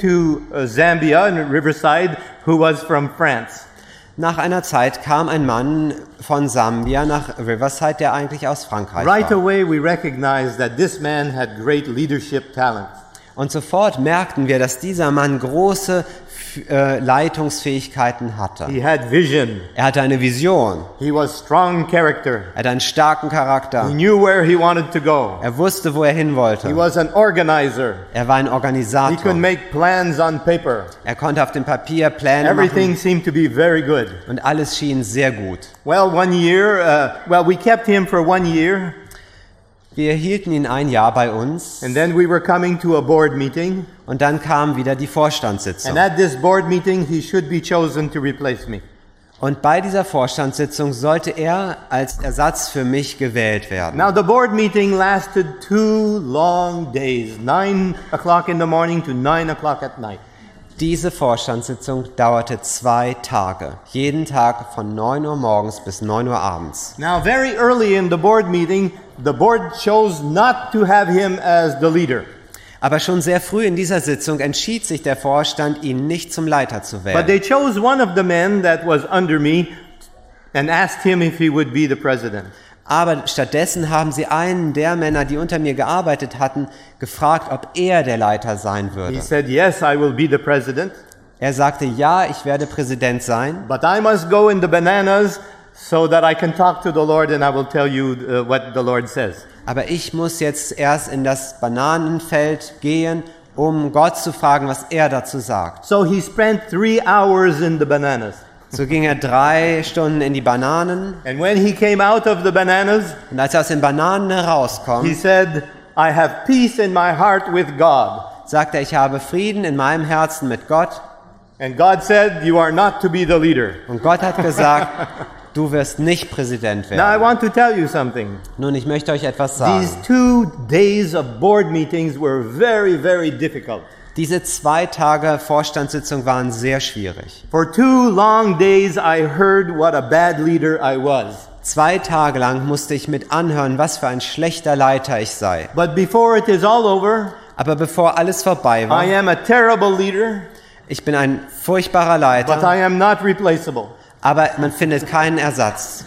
to Zambia in Riverside who was from France. Nach einer Zeit kam ein Mann von Sambia nach Riverside, der eigentlich aus Frankreich Right war. away we recognized that this man had great leadership talent. Und sofort merkten wir, dass dieser Mann große Leitungsfähigkeiten hatte. He had vision. Er hatte eine Vision. He was strong character. Er hatte einen starken Charakter. He knew where he wanted to go. Er wusste, wo er hin He wollte. was an organizer. Er war ein He could Organisator. make plans on paper. Er konnte auf dem Papier Pläne Everything machen seemed to be very good. und alles schien sehr gut. Well, one year, we kept him for 1 year, Wir hielten ihn ein Jahr bei uns and then we were coming to a board meeting. und dann kam wieder die Vorstandssitzung. And at this board meeting, he should be chosen to replace me. Und bei dieser Vorstandssitzung sollte er als Ersatz für mich gewählt werden. Now, the board meeting lasted 2 long days, 9 o'clock in the morning to 9 o'clock at night. Diese Vorstandssitzung dauerte 2 Tage. Jeden Tag von 9 Uhr morgens bis 9 Uhr abends. Now, very early in the board meeting, the board chose not to have him as the leader. Aber schon sehr früh in dieser Sitzung entschied sich der Vorstand, ihn nicht zum Leiter zu But wählen. they chose one of the men that was under me and asked him if he would be the president. Aber stattdessen haben sie einen der Männer, die unter mir gearbeitet hatten, gefragt, ob er der Leiter sein He würde. said, yes, I will be the president, Er sagte, ja, ich werde Präsident sein, but I must go in the bananas so that I can talk to the Lord and I will tell you what the Lord says. aber ich muss jetzt erst in das Bananenfeld gehen, um Gott zu fragen, was er dazu sagt. So he spent 3 hours in the bananas. So ging er 3 Stunden in die Bananen And when he came out of the bananas, und als er aus den Bananen he herauskommt, said, I have peace in my heart with God. sagt er, ich habe Frieden in meinem Herzen mit Gott. And God said, you are not to be the leader. Und Gott hat gesagt, du wirst nicht Präsident Now I werden. want to tell you something. Nun, ich möchte euch etwas sagen. These 2 days of board meetings were very, very difficult. Diese 2 Tage Vorstandssitzung waren sehr schwierig. For 2 long days I heard what a bad leader I was. 2 Tage lang musste ich mit anhören, was für ein schlechter Leiter ich sei. But before it is all over, Aber bevor alles vorbei I war, am a terrible leader, ich bin ein furchtbarer but Leiter, I am not replaceable. aber man findet keinen Ersatz.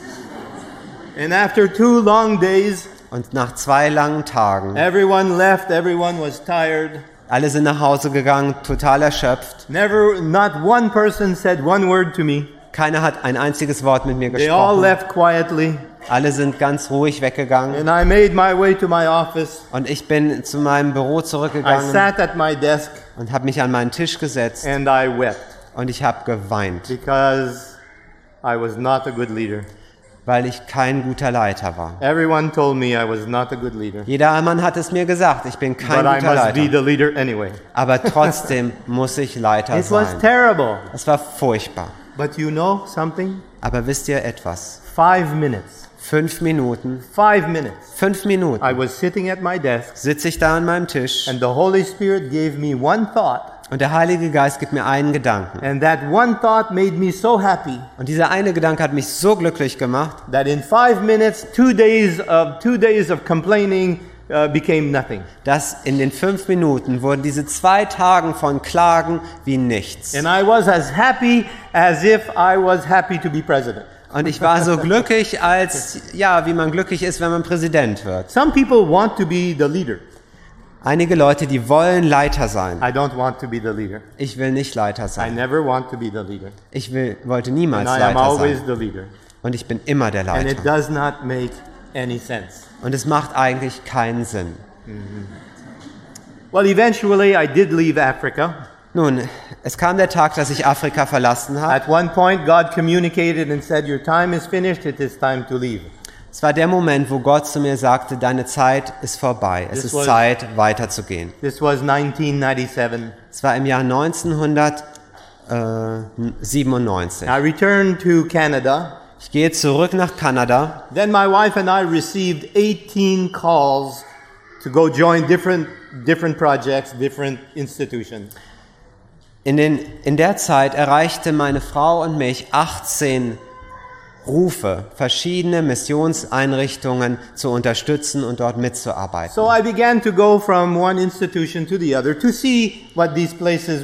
And after 2 long days, Und nach 2 langen Tagen, everyone left, everyone was tired. alle sind nach Hause gegangen, total erschöpft. Not one person said one word to me. Keiner hat ein einziges Wort mit mir They all gesprochen. left quietly, Alle sind ganz ruhig weggegangen. and I made my way to my office. Und ich bin zu meinem Büro I zurückgegangen sat at my desk und habe mich an meinen Tisch gesetzt and I wept und ich habe geweint, because I was not a good leader. weil ich kein guter Leiter war. Everyone told me I was not a good leader, Jeder Mann hat es mir gesagt, ich bin kein but I guter must be Leiter. the leader anyway. Aber trotzdem muss ich Leiter It was sein. terrible. Es war furchtbar. But you know something? Aber wisst ihr etwas? 5 minutes. 5 Minuten, 5 minutes. 5 Minuten I was sitting at my desk, sitze ich da an meinem Tisch and the Holy Spirit gave me one thought, und der Heilige Geist gibt mir einen Gedanken. and that one thought made me so happy Und dieser eine Gedanke hat mich so glücklich gemacht, that in 5 minutes, 2 days of complaining became nothing. dass in den 5 Minuten wurden diese 2 Tagen von Klagen wie nichts. And I was as happy as if I was happy to be president. Und ich war so glücklich, als, ja, wie man glücklich ist, wenn man Präsident wird. Some people want to be the leader. Einige Leute, die wollen Leiter sein. I don't want to be the leader. Ich will nicht Leiter I sein. never want to be the leader. Ich wollte And niemals I am Leiter always sein. the leader. Und ich bin immer der And it Leiter. does not make any sense. Und es macht eigentlich keinen Sinn. Well, eventually I did leave Africa. Nun, es kam der Tag, dass ich Afrika verlassen habe. At one point, God communicated and said, your time is finished, it is time to leave. Es war der Moment, wo Gott zu mir sagte, deine Zeit ist vorbei. Es This ist was- Zeit, weiterzugehen. This was 1997. Es war im Jahr 1997. I returned to Canada. Ich gehe zurück nach Kanada. Then my wife and I received 18 calls to go join different projects, different institutions. In der Zeit erreichte meine Frau und mich 18 Rufe, verschiedene Missionseinrichtungen zu unterstützen und dort mitzuarbeiten. So I began to go from one institution to the other to see what these places